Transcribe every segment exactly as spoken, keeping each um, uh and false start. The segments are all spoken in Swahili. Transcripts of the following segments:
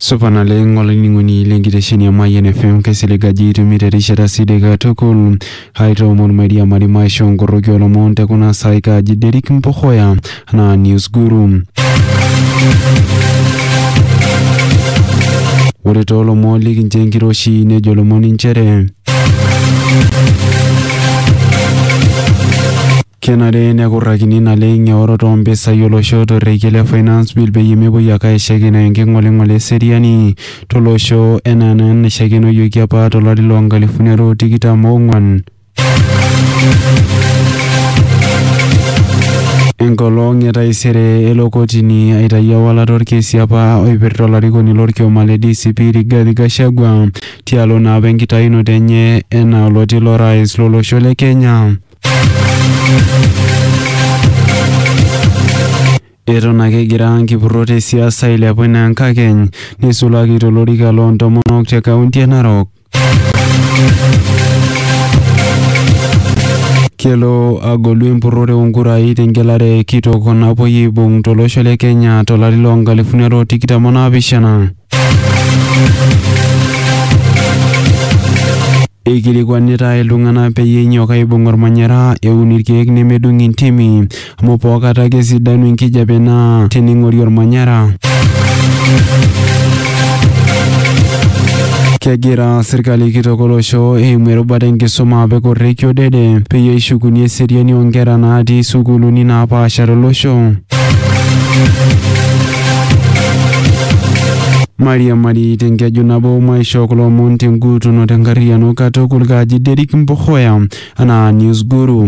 Supana leng olinguni lengitesheni ya Mayan F M keselegaji tumiterishara sidega tukul haito mon media marimaisho ngoroki olomonte kuna saika jiderik mpohoya na news guru Wore tolo moli kinjengiroshi ne jolomoni nchere Kenare ne kurakini na leng ya oroto mpesa yolo shoto rekele finance bill be yimebo yaka shegina yenge ngole ngole seriani tolosho enanan shegino yuki apa tolari longa lifunero tikita mongwan Engolong ya taisere elokotini aitaya wala torkesi apa oipirto larikoni lorkio male D C P Rigathi Gachagua tialo na benkitaino tenye ena loti lorais lolosho le Kenya Eton ake egira nkipurrote siasa ilepu ina enkakeny nisulaki tolorika loontomonok te kaunti e Narok. Kelo agolu empurrore onkurai tengelare kitok napuoi aibung tolosho le Kenya tolari loonkalifuni are tikitam onaapishana. Ikilikuanita iltung'anak peyie enyok aibung ormanyara eun irkeek nemedung intimi amu pookata ake esidanu enkijape naa tening'ori ormanyara. Kegira serikali kitok olosho eimu erubata enkisuma apik orrekie odede peyie eshukunyie eseriani oonkera natii sukuuluni naapaasha tolosho. Maria Mari tenkeju nabo maisho kulomon tengutuno tenkarriano katukul kaji Derek Mpohoya ana news guru.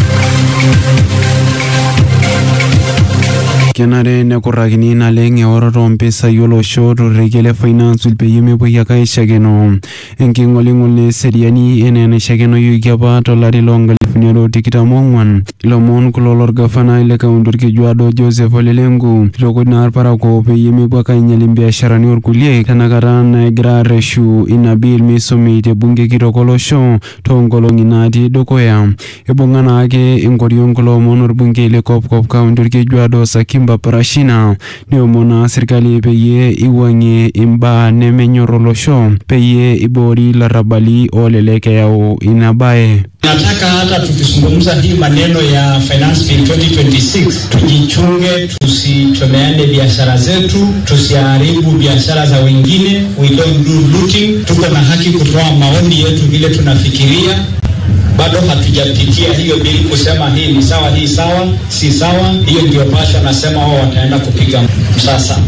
Kenare nekurakini naleng eoroto mpesa yolosho torrekele finance peyie mepuoi ake aishakeno enking'oling'ol eseriani enaa enaishakeno yuki apa tolari loonkalifuni are tikitam ong'wan ilomon kulo lorgavana le kaunti orkejuado Joseph Ole Lenku itokod naa irparakuo peyie mepuo ake ainyal imbiasharani orkulie tenakata naegira arreshu ina bill meisumi te bunge kitok olosho toonkolong'i natii dukuya ibung'a naake enkoriong kulo omon orbungei le Kopkop kaunti orkejuado Sakim Parashina neomona serikali peyie iwang'ie imbaa nemenyor olosho peyie iboori larabali olelek eyau ina baye. Nataka hata tukizungumza hii maneno ya finance bill twenty twenty-six tujichunge, tusitomeane biashara zetu, tusiharibu biashara za wengine. We don't do looting. Tuko na haki kutoa maoni yetu vile tunafikiria. Bado hatujapitia hiyo bili kusema hii ni sawa, hii sawa, si sawa. Hiyo ndio pasha nasema wao wataenda kupiga msasa.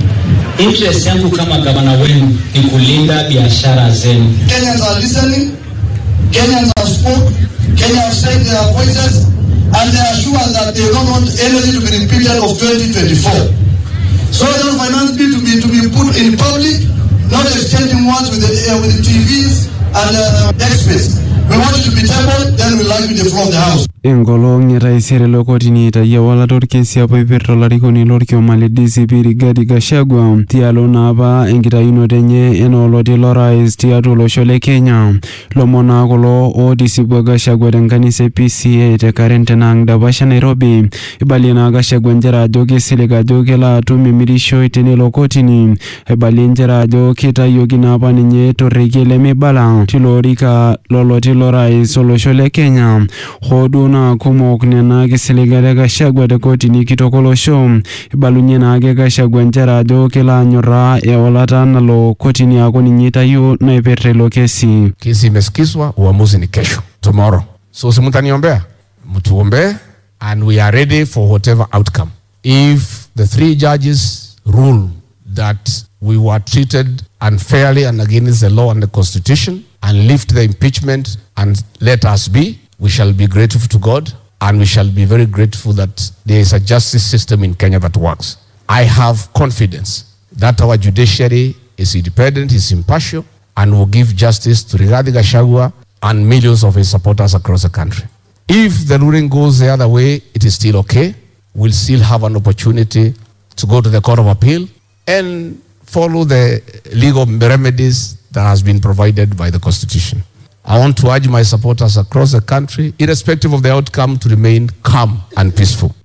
Interest yangu kama gavana wenu ni kulinda biashara zenu. Kenyans are listening. Kenyans have spoke. Kenyans have said their voices, and they are sure that they don't want anything to be repeated of twenty twenty-four. So the finance bill to be to be put in public, not exchanging words with the uh, with the T Vs and uh, experts. We want it to be tabled, then we like the floor of the house. Engolong ya taisere lokotini itayia wala torkesi apa ipirta larikoni lorkio male D C P Rigathi Gachagua tialo na apa enkitainoto enye enaa oloti lorais tiatua olosho le Kenya lomon kulo ootisipua Gachagua tenkanisa e P C A te Karen tenang Davasha Nairobi ibalie naa Gachagua njere ajo kisilig ajo kelo atum emirishoi tenelo kotini ibalie njere ajo kitayioki naa apa ninye torrekie lemibala tilo orika loloti lorais olosho le Kenya hodu na kumok nena kisiligare Gachagua te kotini kitok olosho ibalunye naake Gachagua njere ajo kelo anyorraa eolata nalo kotini ako ninye itayu naipirta ilo kesi. Kesi imesikizwa, uamuzi ni kesho, tomorrow. So si mtaniombea, mtuombee, and we are ready for whatever outcome. If the three judges rule that we were treated unfairly and against the law and the constitution and lift the impeachment and let us be, we shall be grateful to God, and we shall be very grateful that there is a justice system in Kenya that works. I have confidence that our judiciary is independent, is impartial, and will give justice to Rigathi Gachagua and millions of his supporters across the country. If the ruling goes the other way, it is still okay. We'll still have an opportunity to go to the Court of Appeal and follow the legal remedies that has been provided by the Constitution. I want to urge my supporters across the country, irrespective of the outcome, to remain calm and peaceful.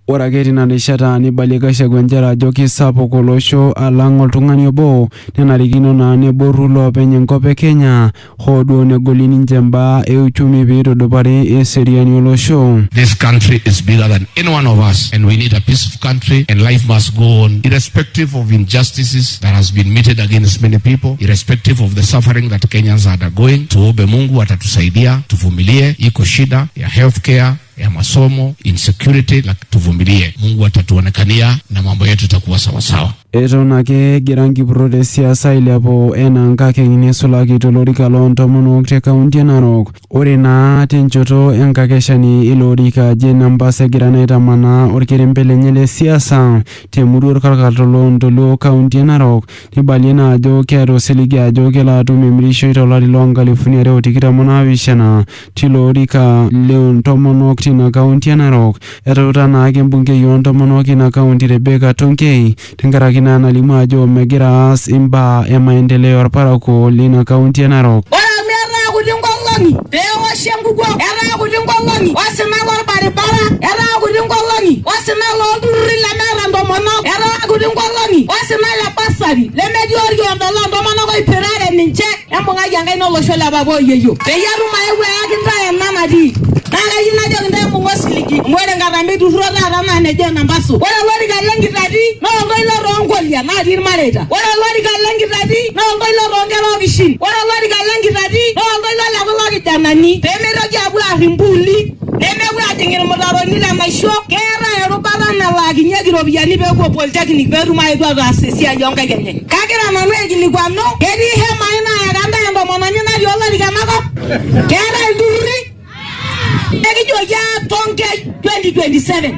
Ore ake tina rishata nibalie Gachagua njere ajo kisapuk olosho alang' oltung'ani obo nenarikino naa neboru loopeny enkop e Kenya hoo duo negoli ninche mbaa e uchumi peitudupari eseriani olosho. This country is bigger than any one of us and we need a peaceful country and life must go on irrespective of injustices that has been meted against many people, irrespective of the suffering that Kenyans are undergoing. Tuombe Mungu atatusaidia, tuvumilie, iko shida ya healthcare, ya masomo, insecurity, la tuvumilie. Mungu atatuonekania na mambo yetu itakuwa sawa sawa. Eton ake egira nkipurot e siasa ailepu enaa nkakeng'ini eisulaki tolorika loontomonok te kaunti e Narok. Ore naa tenchoto enkakeshani ilo orika Jane Ambassa egira naa aitamanaa orkerembe lenye le siasa temurua orkarkata loontoluo kaunti e Narok. Nibalie naa ajo keeta osiligi ajo kelo atum emirishoi tolari loonkalifuni are o tikitam onaapishana tilo orika loontomonok tina kaunti e Narok. Etauta naake embungei oontomonok ina kaunti Rebecca Tonkei tenkaraki naa nalimu ajo megira aas imbaa e maendeleo orparakuo lina kaunti e Narok. Ngolongi peoshi enkukuo etaa kuti ngolongi osina lorbaribara etaa kuti ngolongi osina lolturruri lemeeta ntomonok etaa kuti ngolongi osina le basari lemetii orkiondo loontomonok oipirare ninche embung'aki enkaina olosho le papa oyeyio peyie atum aewu eyaki ntae ena natii naa kayieu najoki ntae mbung'a osiligi amu ore nkatami turro taata naa nejo Nambasu. Ore olorika lenkitati naa oltoilo toonkolia natii irmareita. Ore olorika lenkitati naa oltoilo toonkera okishin. Ore olorika lenkitati naa oltoilo le kulo kijanani peemitoki apuo aarr impuuli nemepuo ajing' irmutaroni le maisho. Keetae erubata nalaakinyeki iropiyiani peepuo polytechnic peetum aetu ataas esiai oonkaik enye. Kagira nanu aikilikwanu ketii hemai naayaka ntae entomononi natii olorika enakop. Keetae ilturruri ekijoki Tonkei twenty twenty-seven.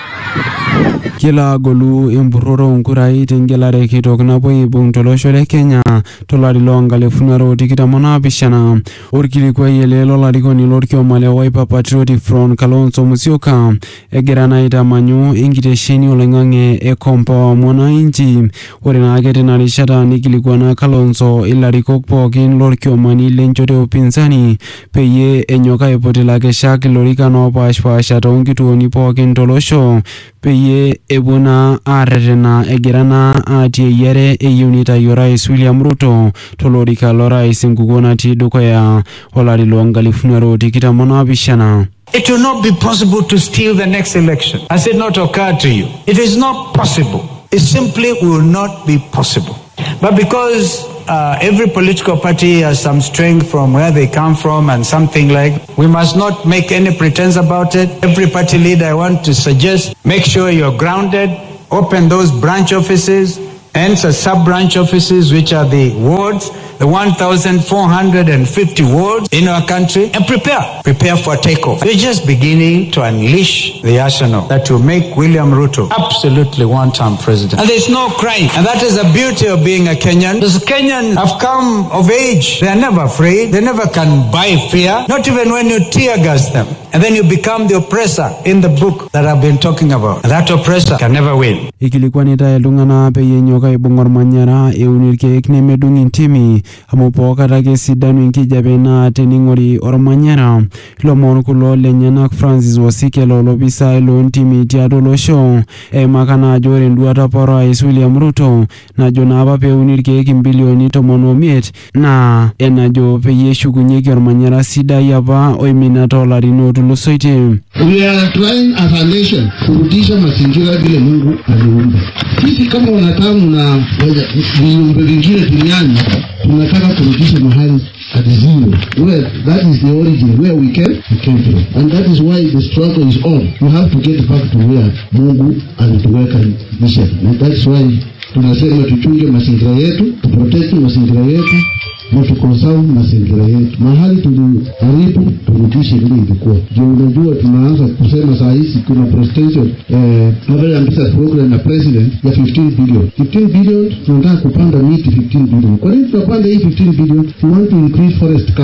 Kila agolu empurrore onkurai tengelare kitok napuo aibung' tolosho le Kenya tolari loonkalifuni are o tikitam onaapishana. Orkilikwai ele lolarikoni lorkioma le Wiper Patriotic Front Kalonzo Musyoka egira naa aitamanyu enkitesheni oloing'ang'e e Komboa Mwananchi. Ore naake tina rishata nikilikwana Kalonzo ilarikok pookin lorkiomani lenchoto e upinzani peyie enyok aiput ilakeshak ilorikan oopaashpaasha toonkituoni pookin tolosho peyie epuo naa aarretena egira naa aatii eyiare eyieu nitayu Orais William Ruto tolorika lorais enkukuo natii dukuya olari loonkalifuni are o tikitam onaapishana. It will not be possible to steal the next election. Has it not occurred to you? It is not possible. It simply will not be possible. But because uh, every political party has some strength from where they come from and something like, we must not make any pretense about it. Every party leader, I want to suggest, make sure you're grounded, open those branch offices, and the sub-branch offices, which are the wards, the one thousand four hundred fifty wards in our country, and prepare. Prepare for takeoff. We're just beginning to unleash the arsenal that will make William Ruto absolutely one-term president. And there's no crime. And that is the beauty of being a Kenyan. Those Kenyans have come of age. They are never afraid. They never can buy fear. Not even when you tear gas them. And then you become the oppressor in the book that I've been talking about. And that oppressor can never win. Ikilikwanita iltung'anak peyie enyok aibung' ormanyara eun irkeek nemedung' intimi amu pookata ake esidanu enkijape naa tening'ori ormanyara. Ilomon kulo lenyenak Francis Wasike lolopisai loontimi tiatua olosho eimaka naa ajo ore enduata apa Orais William Ruto najo naa apa peuni irkeek imbilioni tomon omiet naa enajo peyie eshukunyieki ormanyara sidai apa oimina toolarin ootulusoitie. We are trying as a nation kurudisha mazingira vile Mungu aliumba. Sisi kama wanadamu na viumbe vingine duniani tunataka kurudisha mahali at zero. Well, that is the origin where we came, we came from. And that is why the struggle is on. You have to get back to where Mungu alituweka mission. And that's why tunasema tuchunge mazingira yetu, tuprotect mazingira yetu, na tukonserve mazingira yetu. Mahali tuliharibu turudishe vile ilikuwa. Je, unajua tunaanza kusema saa hizi kuna presidential eh Nobel Ambitious Program na president ya fifteen billion. fifteen billion tunataka kupanda miti fifteen billion. Kwa nini tunapanda hii fifteen billion? We want to increase forest cover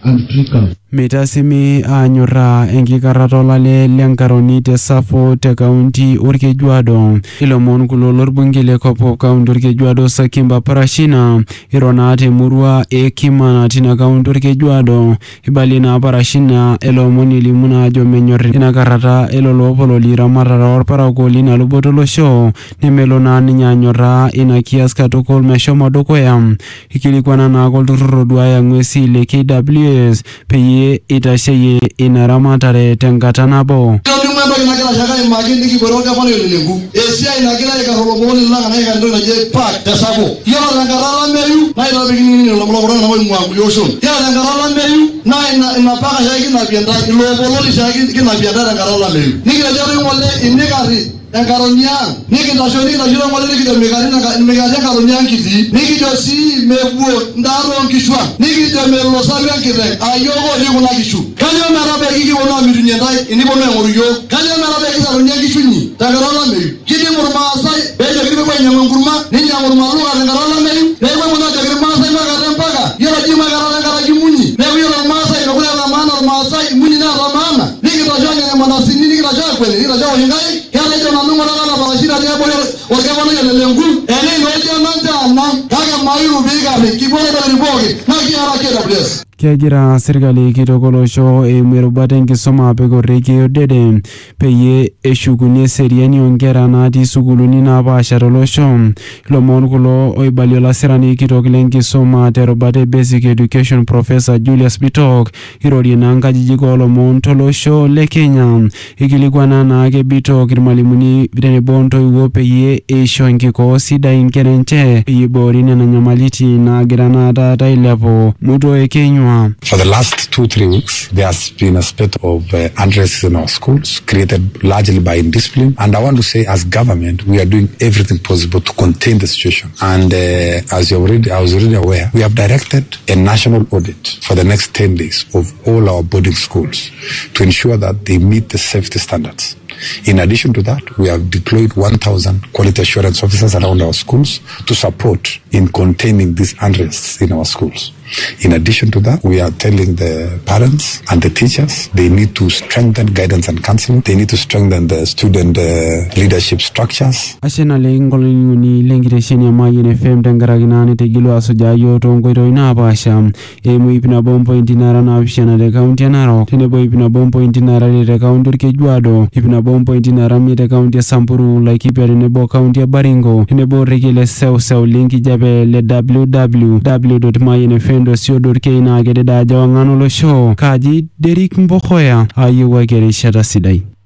and pre-calf. Mitasimi anyora enkikarata olale lenkaroni te Safo te kaunti Orkejuado. Ilomon kulo lorbunge le Kopkop kaunti Orkejuado Sakimba Parashina irona te murua e Kimana tina kaunti Orkejuado. Ibalina Parashina elomon ilimuna ajo menyor inakarata elolopolo lira marara orparagoli na lubotolo show nimelona ninyanyora inakias katukol meshomo dokoya. Ikilikwana na koltururo duaya ngwesi le K W S pe itasheye inaramatare tenkata nabo. Mambo inakila shaka imagine kiboroga fano yolengu. Esia inakila ikaroboni langa na ikando na je park tasabo. Yala rangarala meyu na ila bigini ni lomlo na mwe mwangu yoshon. Yala rangarala meyu na ina inapaka shaki na bienda ilobolo shaki kina bienda rangarala meyu. Nikila jari mwale inegari Engaronian, niki ndashoni ndashira mwale niki ndamegari na megari engaronian kiti, niki josi mebuo ndaro nkishwa, niki jamelo sabi ankire, ayogo liku na kishu. Kanyo merabe kiki wana midunya ndai, inipo mengoriyo. Kanyo merabe kiki engaronian kishu nyi, tangarala meyu. Kiti murma asai, beja kiri kwa inyama ngurma, ninja ngurma luka tangarala meyu. Newe mwana jakiri masai magare mpaka, yora jima garala ngaraji munyi. Newe yora masai, nakule ramana masai, munyi na ramana. Niki ndashoni ya manasini, niki ndashoni kwele, niki ndashoni hingai. Kala ito na nungo na na bashira ya boyo wakabona ya lengu ene ngoja manja na kaga mayu biga kibona na riboge na kiara K W S. Kiagira serikali kitogolosho e merubate nkisoma peko reki dede peye eshuguni seriani ongera na ati suguluni na basharolosho lomon kulo oibaliola serani kitogile nkisoma terubate basic education Professor Julius Bitok irori na nkajijiko lomon tolosho le Kenya ikilikwana na ake Bitok irmalimuni vitene bonto iwo peye esho nkiko sida inkerenche peye borine na nyamaliti na girana tata ilepo muto e Kenya. For the last two, three weeks, there has been a spate of uh, unrest in our schools, created largely by indiscipline. And I want to say, as government, we are doing everything possible to contain the situation. And uh, as you already, I was already aware, we have directed a national audit for the next ten days of all our boarding schools to ensure that they meet the safety standards. In addition to that, we have deployed one thousand quality assurance officers around our schools to support in containing these unrests in our schools. In addition to that, we are telling the parents and the teachers they need to strengthen guidance and counseling. They need to strengthen the student uh, leadership structures. Ashena lengolini lengiresheni ya maji N F M tengaragina tegilo asujayo tongoiro ina abasha emu ipina bombo intinara na abishana de kaunti ya Narok tenebo ipina bombo intinara de kaunti Orkejuado ipina bombo intinara mi de kaunti ya Samburu laikipia tenebo kaunti ya Baringo tenebo rekile sew sew linki jabe le w w w dot my n f m dot co dot k na gede da jawangano lo show kaji Derek Mbokoya ayewa gere shata sidai.